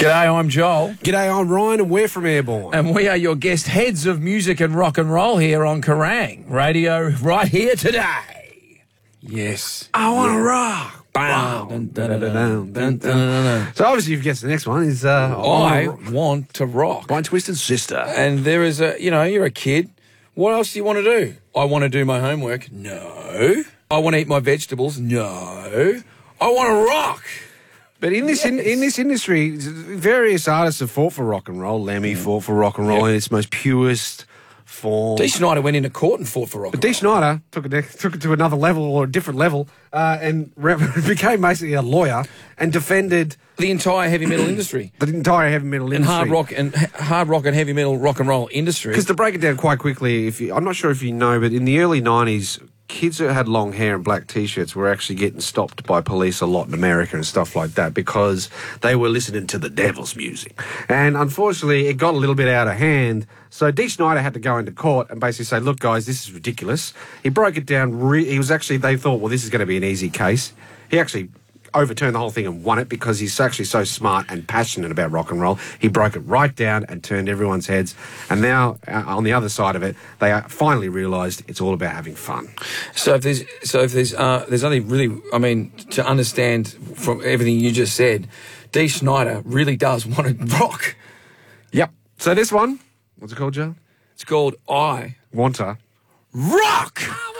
G'day, I'm Joel. G'day, I'm Ryan, and we're from Airborne. And we are your guest heads of music and rock and roll here on Kerrang! Radio right here today. Yes. I want to rock. Wow. So obviously you've guessed the next one is I want to rock. by Twisted Sister. And there is you're a kid. What else do you want to do? I want to do my homework. No. I want to eat my vegetables. No. I want to rock. But in this in this industry, various artists have fought for rock and roll. Lemmy fought for rock and roll in its most purest form. Dee Snider went into court and fought for rock and Dee roll. Snider took it to another level or a different level and became basically a lawyer and defended The entire heavy metal industry. the entire heavy metal And industry. hard rock and heavy metal rock and roll industry. Because to break it down quite quickly, I'm not sure if you know, but in the early 90s, kids that had long hair and black T-shirts were actually getting stopped by police a lot in America and stuff like that because they were listening to the devil's music. And unfortunately, it got a little bit out of hand. So Dee Snider had to go into court and basically say, look, guys, this is ridiculous. He broke it down. They thought, well, this is going to be an easy case. He actually overturned the whole thing and won it because he's actually so smart and passionate about rock and roll. He broke it right down and turned everyone's heads. And now, on the other side of it, they finally realised it's all about having fun. So if there's only really, to understand from everything you just said, Dee Snider really does want to rock. Yep. So this one, what's it called, Joe? It's called I Want to Rock.